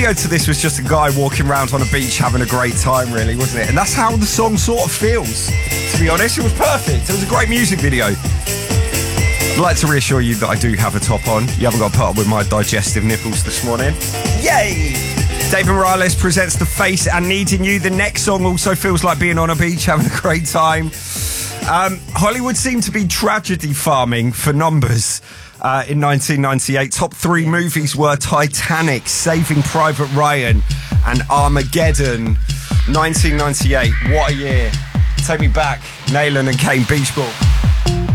video to this was just a guy walking around on a beach having a great time, really, wasn't it? And that's how the song sort of feels, to be honest. It was perfect. It was a great music video. I'd like to reassure you that I do have a top on. You haven't got to put up with my digestive nipples this morning. Yay! David Morales presents The Face and Needing You. The next song also feels like being on a beach having a great time. Hollywood seemed to be tragedy farming for numbers in 1998. Top 3 movies were Titanic, Saving Private Ryan and Armageddon. 1998, what a year. Take me back. Nayland and Kane, Beach Ball.